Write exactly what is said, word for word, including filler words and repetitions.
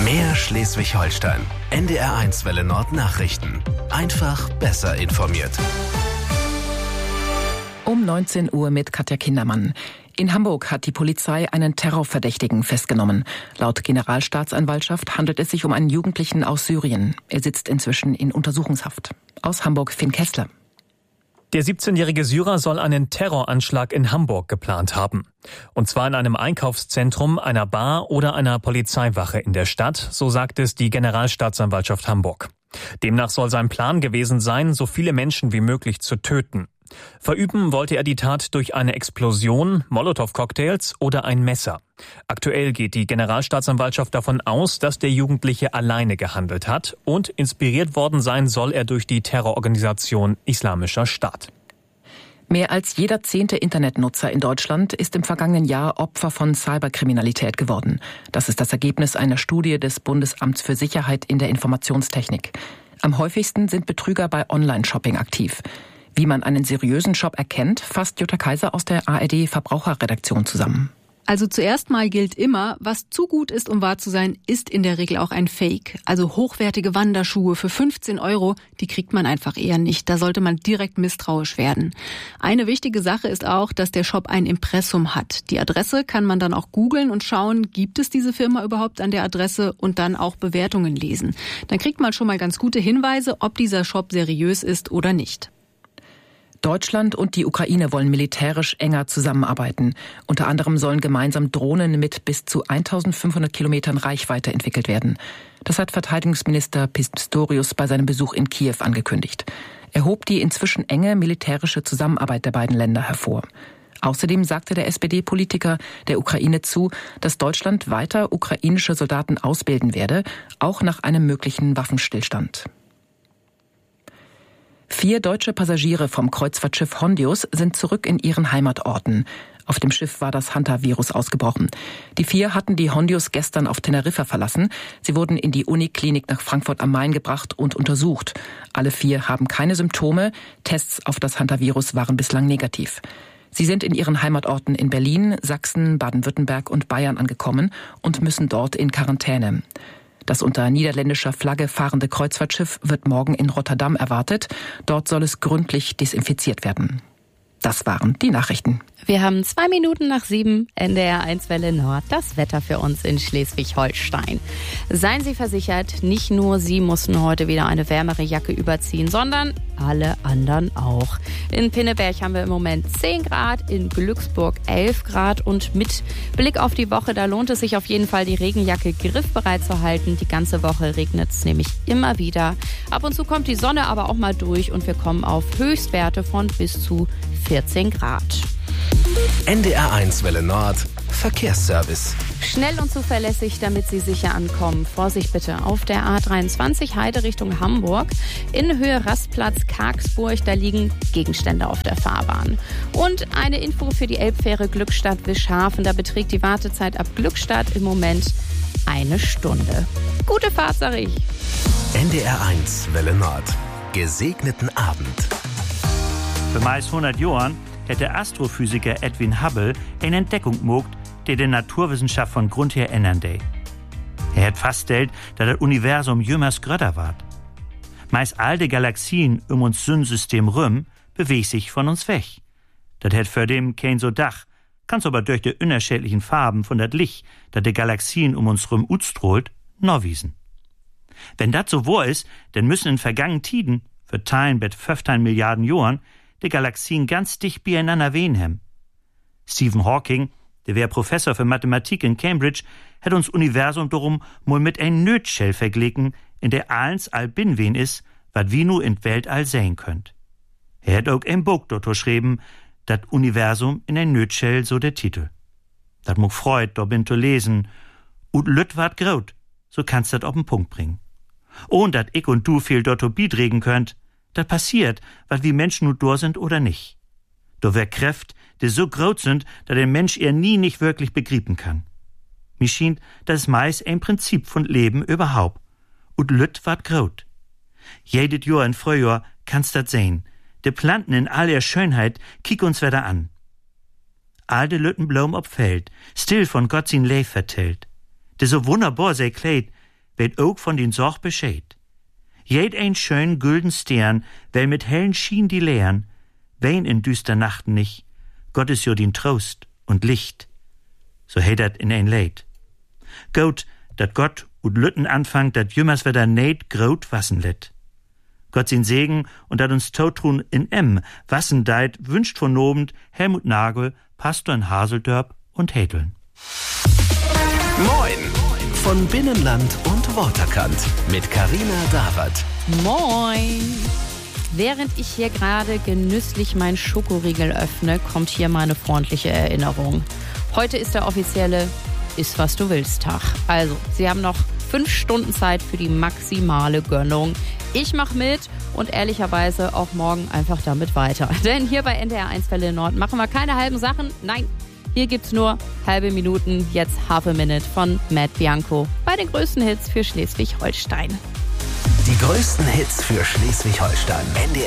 Mehr Schleswig-Holstein. N D R eins Welle Nord Nachrichten. Einfach besser informiert. Um neunzehn Uhr mit Katja Kindermann. In Hamburg hat die Polizei einen Terrorverdächtigen festgenommen. Laut Generalstaatsanwaltschaft handelt es sich um einen Jugendlichen aus Syrien. Er sitzt inzwischen in Untersuchungshaft. Aus Hamburg Finn Kessler. Der siebzehnjährige Syrer soll einen Terroranschlag in Hamburg geplant haben. Und zwar in einem Einkaufszentrum, einer Bar oder einer Polizeiwache in der Stadt, so sagt es die Generalstaatsanwaltschaft Hamburg. Demnach soll sein Plan gewesen sein, so viele Menschen wie möglich zu töten. Verüben wollte er die Tat durch eine Explosion, Molotow-Cocktails oder ein Messer. Aktuell geht die Generalstaatsanwaltschaft davon aus, dass der Jugendliche alleine gehandelt hat und inspiriert worden sein soll er durch die Terrororganisation Islamischer Staat. Mehr als jeder zehnte Internetnutzer in Deutschland ist im vergangenen Jahr Opfer von Cyberkriminalität geworden. Das ist das Ergebnis einer Studie des Bundesamts für Sicherheit in der Informationstechnik. Am häufigsten sind Betrüger bei Online-Shopping aktiv. Wie man einen seriösen Shop erkennt, fasst Jutta Kaiser aus der A R D-Verbraucherredaktion zusammen. Also zuerst mal gilt immer, was zu gut ist, um wahr zu sein, ist in der Regel auch ein Fake. Also hochwertige Wanderschuhe für fünfzehn Euro, die kriegt man einfach eher nicht. Da sollte man direkt misstrauisch werden. Eine wichtige Sache ist auch, dass der Shop ein Impressum hat. Die Adresse kann man dann auch googeln und schauen, gibt es diese Firma überhaupt an der Adresse und dann auch Bewertungen lesen. Dann kriegt man schon mal ganz gute Hinweise, ob dieser Shop seriös ist oder nicht. Deutschland und die Ukraine wollen militärisch enger zusammenarbeiten. Unter anderem sollen gemeinsam Drohnen mit bis zu eintausendfünfhundert Kilometern Reichweite entwickelt werden. Das hat Verteidigungsminister Pistorius bei seinem Besuch in Kiew angekündigt. Er hob die inzwischen enge militärische Zusammenarbeit der beiden Länder hervor. Außerdem sagte der S P D-Politiker der Ukraine zu, dass Deutschland weiter ukrainische Soldaten ausbilden werde, auch nach einem möglichen Waffenstillstand. Vier deutsche Passagiere vom Kreuzfahrtschiff Hondius sind zurück in ihren Heimatorten. Auf dem Schiff war das Hantavirus ausgebrochen. Die vier hatten die Hondius gestern auf Teneriffa verlassen. Sie wurden in die Uniklinik nach Frankfurt am Main gebracht und untersucht. Alle vier haben keine Symptome. Tests auf das Hantavirus waren bislang negativ. Sie sind in ihren Heimatorten in Berlin, Sachsen, Baden-Württemberg und Bayern angekommen und müssen dort in Quarantäne. Das unter niederländischer Flagge fahrende Kreuzfahrtschiff wird morgen in Rotterdam erwartet. Dort soll es gründlich desinfiziert werden. Das waren die Nachrichten. Wir haben zwei Minuten nach sieben, N D R eins Welle Nord, das Wetter für uns in Schleswig-Holstein. Seien Sie versichert, nicht nur Sie mussten heute wieder eine wärmere Jacke überziehen, sondern alle anderen auch. In Pinneberg haben wir im Moment zehn Grad, in Glücksburg elf Grad und mit Blick auf die Woche, da lohnt es sich auf jeden Fall, die Regenjacke griffbereit zu halten. Die ganze Woche regnet es nämlich immer wieder. Ab und zu kommt die Sonne aber auch mal durch und wir kommen auf Höchstwerte von bis zu vierzehn Grad. N D R eins Welle Nord Verkehrsservice. Schnell und zuverlässig, damit Sie sicher ankommen. Vorsicht bitte auf der A dreiundzwanzig Heide Richtung Hamburg. In Höhe Rastplatz Kargsburg, da liegen Gegenstände auf der Fahrbahn. Und eine Info für die Elbfähre Glückstadt-Wischhafen. Da beträgt die Wartezeit ab Glückstadt im Moment eine Stunde. Gute Fahrt, sag ich. N D R eins Welle Nord. Gesegneten Abend. Für meist hundert Jahren hat der Astrophysiker Edwin Hubble eine Entdeckung gemacht, die die Naturwissenschaft von Grund her ändern will. Er hat festgestellt, dass das Universum jümmers größer wird. Meist all die Galaxien um uns Sonnensystem rum bewegen sich von uns weg. Das hat für dem kein so Dach, kann's aber durch die unterschiedlichen Farben von das Licht, das die Galaxien um uns rum utstrahlt, noch wiesen. Wenn das so wahr ist, dann müssen in vergangenen Tiden, für Teilen mit fünfzehn Milliarden Jahren, die Galaxien ganz dicht beieinander wehen haben. Stephen Hawking, der wär Professor für Mathematik in Cambridge, hat uns Universum darum mal mit ein Nötschell verglichen, in der allens all bin wen is, wat wie nu in Weltall sehen könnt. Er hat auch ein Buch dort geschrieben, dat Universum in ein Nötschell, so der Titel. Dat muck freut, da bin zu lesen, und lütt wart graut, so kannst dat auf den Punkt bringen. Und dat ich und du viel dort biedregen könnt, das passiert, weil wir Menschen nur da sind oder nicht. Da wär Kräft, die so groß sind, dass der Mensch ihr nie nicht wirklich begreifen kann. Mir schien, das ist meist ein Prinzip von Leben überhaupt. Und lütt wart groß. Jedes Jahr in Frühjahr kannst dat sehen. Die Planten in all ihrer Schönheit kick uns wieder an. All de Lütten blom ob Feld, still von Gott sin Leif vertellt. De so wunderbar sei kleid, weet ook von den Sorg Bescheid. Jed ein schön gülden Stern, wel mit hellen Schien die leeren, wein in düster Nachten nicht, Gott is jo din Trost und Licht. So he dat in ein Leid. Gott, dat Gott und Lütten anfangt, dat jümmers wieder neid grot wassen let. Gott sin Segen und dat uns Tautrun in em wassen deit wünscht von nobend Helmut Nagel, Pastor in Haseldörp und Häteln. Moin von Binnenland und Waterkant mit Carina Dawert. Moin! Während ich hier gerade genüsslich mein Schokoriegel öffne, kommt hier meine freundliche Erinnerung. Heute ist der offizielle Iss was du willst Tag. Also, Sie haben noch fünf Stunden Zeit für die maximale Gönnung. Ich mach mit und ehrlicherweise auch morgen einfach damit weiter. Denn hier bei N D R eins Welle Nord machen wir keine halben Sachen. Nein, hier gibt's nur halbe Minuten. Jetzt Half a Minute von Matt Bianco bei den größten Hits für Schleswig-Holstein. Die größten Hits für Schleswig-Holstein. N D R